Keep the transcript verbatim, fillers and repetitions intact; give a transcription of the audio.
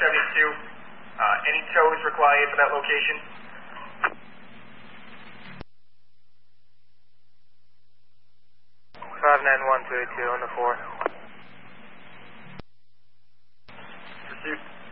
seventy-two. Uh, any tows required for that location? five nine one two eight two on the four. Pursuit.